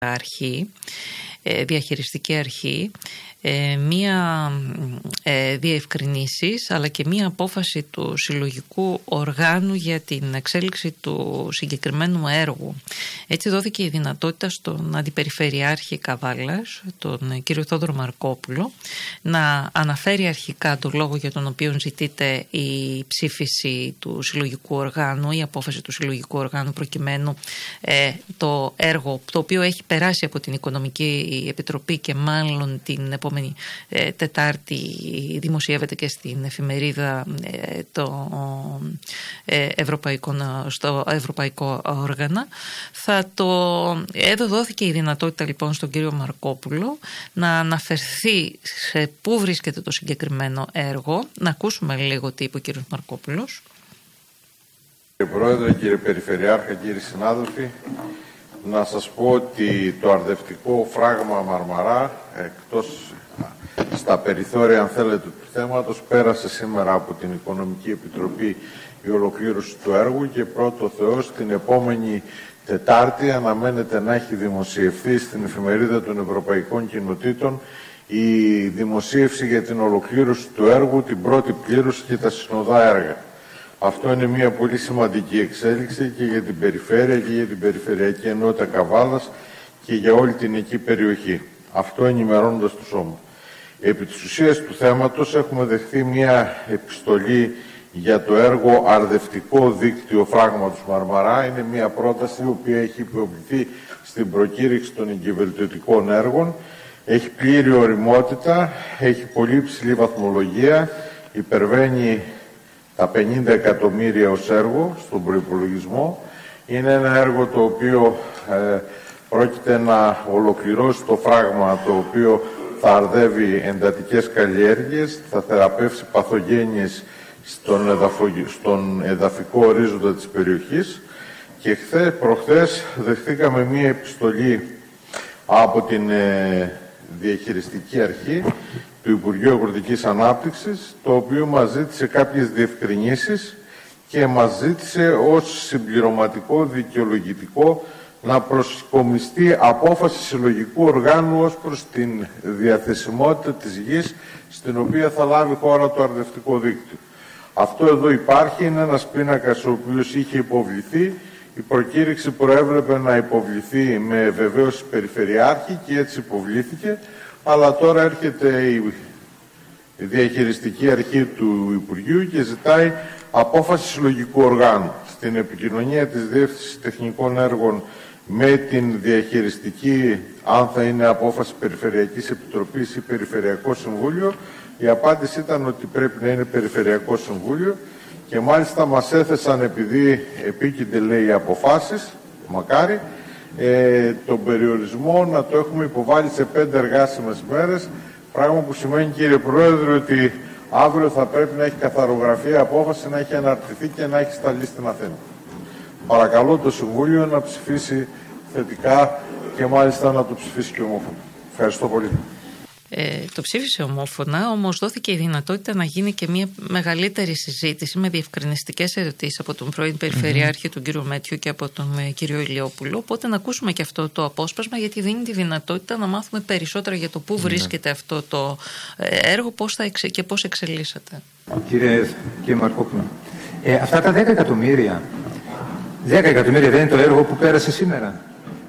αρχή, διαχειριστική αρχή, μία διευκρινήσεις αλλά και μία απόφαση του συλλογικού οργάνου για την εξέλιξη του συγκεκριμένου έργου. Έτσι δόθηκε η δυνατότητα στον Αντιπεριφερειάρχη Καβάλας, τον κύριο Θόδωρο Μαρκόπουλο, να αναφέρει αρχικά τον λόγο για τον οποίο ζητείται η ψήφιση του συλλογικού οργάνου, η απόφαση του συλλογικού οργάνου, προκειμένου το έργο, το οποίο έχει περάσει από την Οικονομική Επιτροπή και μάλλον την επόμενη Τετάρτη δημοσιεύεται και στην εφημερίδα στο Ευρωπαϊκό Όργανα. Εδώ δόθηκε η δυνατότητα λοιπόν στον κύριο Μαρκόπουλο να αναφερθεί σε πού βρίσκεται το συγκεκριμένο έργο. Να ακούσουμε λίγο τι είπε ο κύριος Μαρκόπουλος. Κύριε Πρόεδρε, κύριε Περιφερειάρχα, κύριοι συνάδελφοι, να σας πω ότι το αρδευτικό φράγμα Μαρμαρά, εκτός στα περιθώρια αν θέλετε του θέματος, πέρασε σήμερα από την Οικονομική Επιτροπή η ολοκλήρωση του έργου και πρώτο Θεός την επόμενη Τετάρτη αναμένεται να έχει δημοσιευθεί στην εφημερίδα των Ευρωπαϊκών Κοινοτήτων η δημοσίευση για την ολοκλήρωση του έργου, την πρώτη πλήρωση και τα συνοδά έργα. Αυτό είναι μια πολύ σημαντική εξέλιξη και για την περιφέρεια και για την Περιφερειακή Ενότητα Καβάλας και για όλη την εκεί περιοχή. Αυτό ενημερώνοντας το σώμα. Επί της ουσίας του θέματος έχουμε δεχθεί μια επιστολή για το έργο Αρδευτικό Δίκτυο Φράγματος Μαρμαρά. Είναι μια πρόταση η οποία έχει υποβληθεί στην προκήρυξη των εγκυβερνητικών έργων. Έχει πλήρη ωριμότητα, έχει πολύ υψηλή βαθμολογία, υπερβαίνει τα 50 εκατομμύρια ως έργο στον προϋπολογισμό. Είναι ένα έργο το οποίο πρόκειται να ολοκληρώσει το φράγμα το οποίο θα αρδεύει εντατικές καλλιέργειες, θα θεραπεύσει παθογένειες στον εδαφικό ορίζοντα της περιοχής και προχθές δεχτήκαμε μία επιστολή από την Διαχειριστική Αρχή του Υπουργείου Αγροτικής Ανάπτυξης, το οποίο μας ζήτησε κάποιες διευκρινήσεις και μας ζήτησε ως συμπληρωματικό δικαιολογητικό να προσκομιστεί απόφαση συλλογικού οργάνου ως προς την διαθεσιμότητα της γης στην οποία θα λάβει χώρα το αρδευτικό δίκτυο. Αυτό εδώ υπάρχει, είναι ένας πίνακας ο οποίος είχε υποβληθεί. Η προκήρυξη προέβλεπε να υποβληθεί με βεβαίωση Περιφερειάρχη και έτσι υποβλήθηκε, αλλά τώρα έρχεται η Διαχειριστική Αρχή του Υπουργείου και ζητάει απόφαση συλλογικού οργάνου. Στην επικοινωνία της Διεύθυνσης Τεχνικών Έργων με την διαχειριστική, αν θα είναι απόφαση Περιφερειακής Επιτροπής ή Περιφερειακό Συμβούλιο, η απάντηση ήταν ότι πρέπει να είναι Περιφερειακό Συμβούλιο και μάλιστα μας έθεσαν, επειδή επίκυνται λέει οι αποφάσεις, μακάρι, τον περιορισμό να το έχουμε υποβάλει σε 5 εργάσιμες μέρες, πράγμα που σημαίνει, κύριε Πρόεδρε, ότι αύριο θα πρέπει να έχει καθαρογραφεί απόφαση, να έχει αναρτηθεί και να έχει σταλεί στην Αθήνα. Παρακαλώ το Συμβούλιο να ψηφίσει θετικά και μάλιστα να το ψηφίσει και ομόφωνα. Ευχαριστώ πολύ. Το ψήφισε ομόφωνα, όμως δόθηκε η δυνατότητα να γίνει και μια μεγαλύτερη συζήτηση με διευκρινιστικές ερωτήσεις από τον πρώην Περιφερειάρχη, τον κύριο Μέτιου, και από τον κύριο Ηλιόπουλο. Οπότε να ακούσουμε και αυτό το απόσπασμα, γιατί δίνει τη δυνατότητα να μάθουμε περισσότερα για το πού βρίσκεται αυτό το έργο και πώς εξελίσσεται. Κύριε Μαρκόπουλο, αυτά τα 10 εκατομμύρια δεν είναι το έργο που πέρασε σήμερα?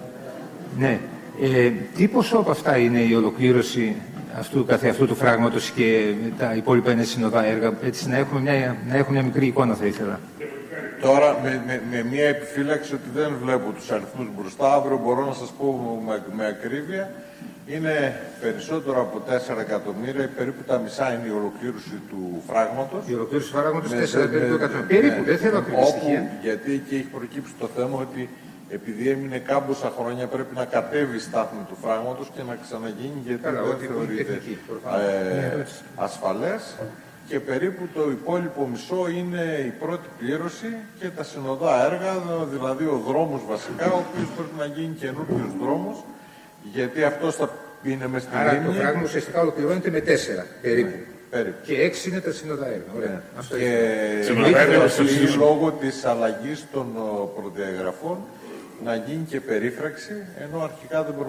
Ναι. Τι ποσό από αυτά είναι η ολοκλήρωση αυτού του φράγματος και τα υπόλοιπα είναι συνοδά έργα? Έτσι να έχουμε μια μικρή εικόνα θα ήθελα. Τώρα με μια επιφύλαξη ότι δεν βλέπω τους αριθμούς μπροστά, αύριο μπορώ να σας πω με ακρίβεια. Είναι περισσότερο από 4 εκατομμύρια, περίπου τα μισά είναι η ολοκλήρωση του φράγματος. Η ολοκλήρωση του φράγματος 4 εκατομμύρια. Περίπου, δεν θέλω ακριβή στοιχεία. Γιατί εκεί έχει προκύψει το θέμα ότι επειδή έμεινε κάμποσα χρόνια πρέπει να κατέβει η στάθμη του φράγματος και να ξαναγίνει, γιατί δεν θεωρείται ασφαλές. Και περίπου το υπόλοιπο μισό είναι η πρώτη πλήρωση και τα συνοδά έργα, δηλαδή ο δρόμος βασικά, ο οποίος πρέπει να γίνει καινούριος δρόμος, γιατί αυτός θα είναι μες στην λίμνη. Άρα το φράγμα ουσιαστικά ολοκληρώνεται με 4 περίπου. Και 6 είναι τα συνοδά έργα. Ωραία. Αυτό και λόγω της αλλαγής των προδιαγραφών να γίνει και περίφραξη, ενώ αρχικά δεν